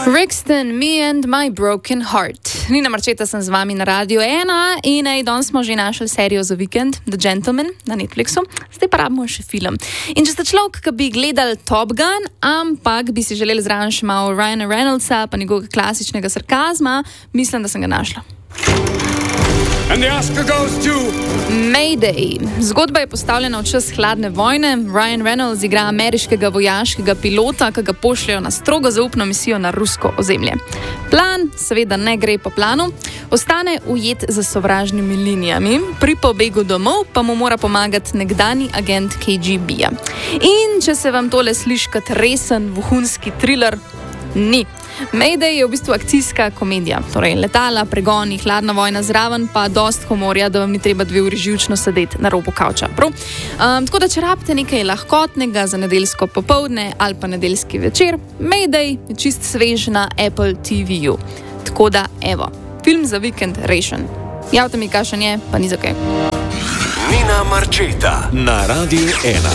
Rixton, Me and My Broken Heart. Nina Marčeta sem z vami na Radiu 1 in danes smo že našli serijo za vikend, The Gentleman na Netflixu, zdaj pa rabimo še film. In če ste človek, ki bi gledali Top Gun, ampak bi si želeli zraven še malo Ryana Reynoldsa pa njegovega klasičnega sarkazma, mislim, da sem ga našla. And the Oscar goes to Mayday. Zgodba je postavljena v čas hladne vojne. Ryan Reynolds igra ameriškega vojaškega pilota, ki ga pošljajo na strogo zaupno misijo na rusko ozemlje. Plan seveda ne gre po planu, ostane ujet za sovražnimi linijami, pri pobegu domov pa mu mora pomagati nekdani agent KGB-ja. In če se vam tole sliši kot resen, vohunski thriller, ni. Mayday je v bistvu akcijska komedija, torej letala, pregoni, hladna vojna zraven, pa dost humorja, da vam ni treba 2 uri živčno sedeti na robu kavča. Tako da, če rabite nekaj lahkotnega za nedeljsko popoldne ali pa nedeljski večer, Mayday je čist svež na Apple TV-ju. Tako da, evo, film za vikend rešen. Javite mi, kakšen je, pa ni za kaj. Nina Marčeta na Radiu 1.